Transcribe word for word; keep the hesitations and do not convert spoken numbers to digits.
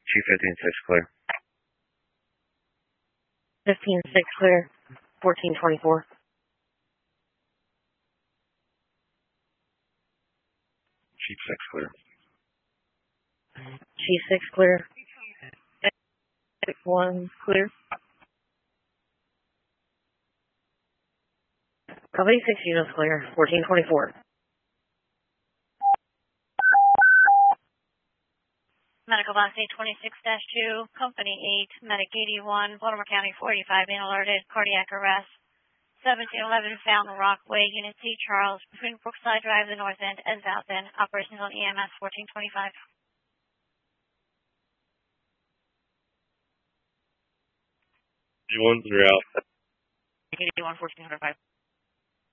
Chief fifteen six clear. fifteen six clear. fourteen twenty-four. Chief six clear. Chief six clear. one clear. Company six units clear. fourteen twenty-four. Medical Box eight twenty-six dash two, Company eight, Medic eighty-one, Baltimore County forty-five, being alerted, cardiac arrest. seventeen eleven Fountain Rockway, Unit C, Charles, between Brookside Drive, the north end, and south end. Operations on E M S fourteen twenty-five. eighty-one, you're out. eighty-one, fourteen oh five.